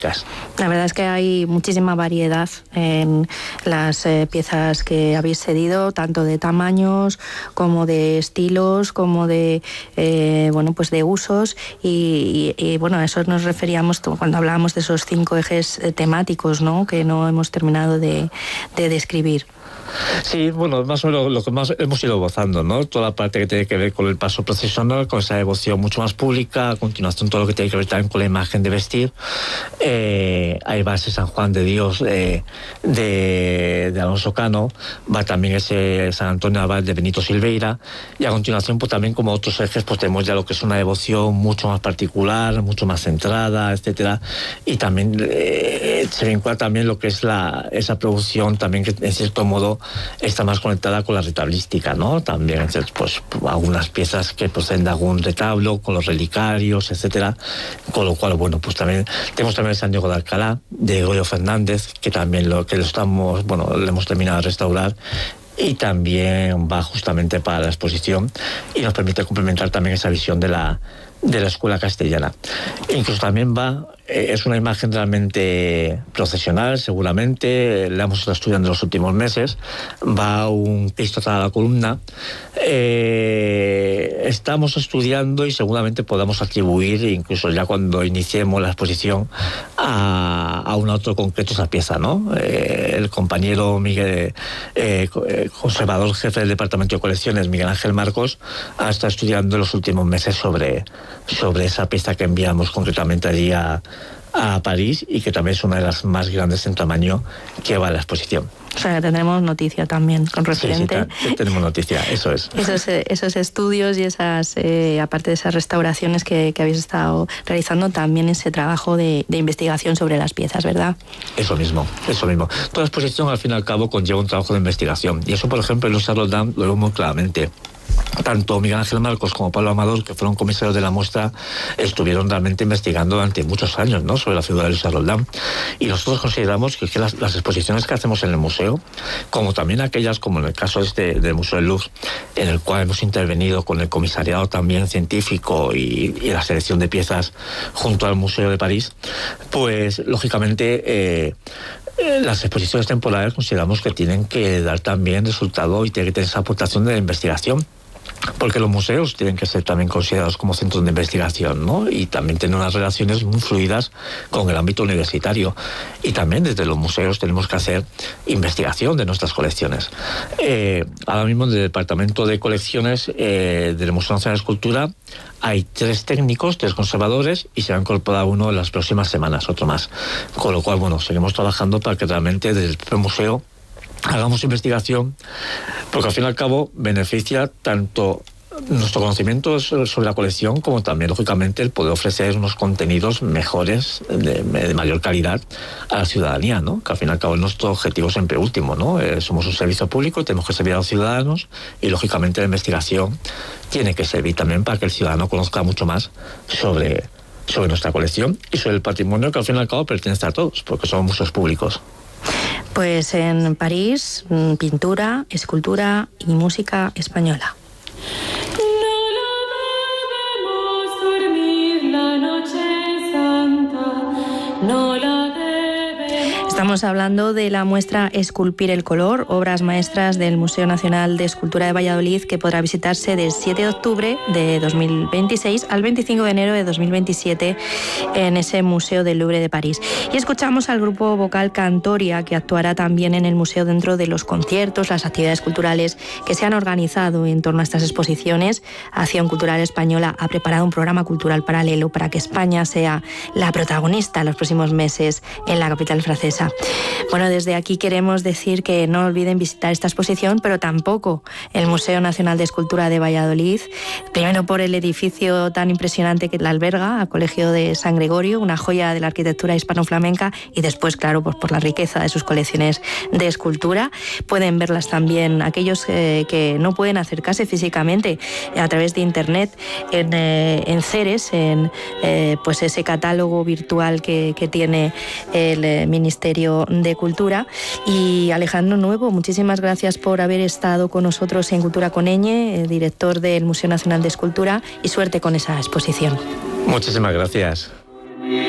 La verdad es que hay muchísima variedad en las piezas que habéis cedido, tanto de tamaños como de estilos, como de pues de usos y bueno, a eso nos referíamos cuando hablábamos de esos 5 ejes temáticos, ¿no?, que no hemos terminado de describir. Sí, bueno, más o menos lo que más hemos ido gozando, ¿no? Toda la parte que tiene que ver con el paso procesional, con esa devoción mucho más pública, a continuación todo lo que tiene que ver también con la imagen de vestir. Ahí va ese San Juan de Dios de Alonso Cano, va también ese San Antonio Abad de Benito Silveira, y a continuación pues también como otros ejes pues tenemos ya lo que es una devoción mucho más particular, mucho más centrada, etcétera, y también se vincula también lo que es esa producción también que en cierto modo está más conectada con la retablística, ¿no? También pues algunas piezas que proceden de algún retablo, con los relicarios, etcétera, con lo cual, bueno, pues también tenemos también el San Diego de Alcalá, de Goyo Fernández, que también lo hemos terminado de restaurar, y también va justamente para la exposición y nos permite complementar también esa visión de la escuela castellana. Incluso también es una imagen realmente procesional, seguramente, la hemos estado estudiando en los últimos meses, va un Cristo atrás de la columna, estamos estudiando y seguramente podamos atribuir, incluso ya cuando iniciemos la exposición, a un autor concreto esa pieza, ¿no? El compañero Miguel, conservador jefe del Departamento de Colecciones, Miguel Ángel Marcos, ha estado estudiando en los últimos meses sobre esa pieza que enviamos concretamente allí a París, y que también es una de las más grandes en tamaño que va a la exposición. O sea, que tendremos noticia también con referente. Sí, tenemos noticia, eso es. Esos estudios y esas, aparte de esas restauraciones que habéis estado realizando, también ese trabajo de investigación sobre las piezas, ¿verdad? Eso mismo. Toda exposición, al fin y al cabo, conlleva un trabajo de investigación. Y eso, por ejemplo, en los Charles Damme lo vemos muy claramente. Tanto Miguel Ángel Marcos como Pablo Amador, que fueron comisarios de la muestra, estuvieron realmente investigando durante muchos años, ¿no?, sobre la figura de Luis Roldán. Y nosotros consideramos que las exposiciones que hacemos en el museo, como también aquellas, como en el caso del Museo del Louvre, en el cual hemos intervenido con el comisariado también científico y la selección de piezas junto al Museo de París, pues lógicamente las exposiciones temporales consideramos que tienen que dar también resultado y tienen que tener esa aportación de la investigación, porque los museos tienen que ser también considerados como centros de investigación, ¿no? Y también tener unas relaciones muy fluidas con el ámbito universitario. Y también desde los museos tenemos que hacer investigación de nuestras colecciones. Ahora mismo en el Departamento de Colecciones del Museo Nacional de Escultura hay 3 técnicos, 3 conservadores, y se va a incorporar uno en las próximas semanas, otro más. Con lo cual, bueno, seguimos trabajando para que realmente desde el museo hagamos investigación, porque al fin y al cabo beneficia tanto nuestro conocimiento sobre la colección como también, lógicamente, el poder ofrecer unos contenidos mejores, de mayor calidad a la ciudadanía, ¿no? Que al fin y al cabo es nuestro objetivo siempre último, ¿no? Somos un servicio público, tenemos que servir a los ciudadanos, y lógicamente la investigación tiene que servir también para que el ciudadano conozca mucho más sobre nuestra colección y sobre el patrimonio, que al fin y al cabo pertenece a todos, porque somos museos públicos. Pues en París, pintura, escultura y música española. Estamos hablando de la muestra Esculpir el color, obras maestras del Museo Nacional de Escultura de Valladolid, que podrá visitarse del 7 de octubre de 2026 al 25 de enero de 2027 en ese Museo del Louvre de París. Y escuchamos al grupo vocal Cantoria, que actuará también en el museo dentro de los conciertos, las actividades culturales que se han organizado en torno a estas exposiciones. Acción Cultural Española ha preparado un programa cultural paralelo para que España sea la protagonista en los próximos meses en la capital francesa. Bueno, desde aquí queremos decir que no olviden visitar esta exposición, pero tampoco el Museo Nacional de Escultura de Valladolid, primero por el edificio tan impresionante que la alberga, al Colegio de San Gregorio, una joya de la arquitectura hispano-flamenca, y después, claro, pues por la riqueza de sus colecciones de escultura. Pueden verlas también aquellos que no pueden acercarse físicamente a través de internet en Ceres, pues ese catálogo virtual que tiene el Ministerio de Cultura. Y Alejandro Nuevo, muchísimas gracias por haber estado con nosotros en Cultura con Ñ, director del Museo Nacional de Escultura, y suerte con esa exposición. Muchísimas gracias.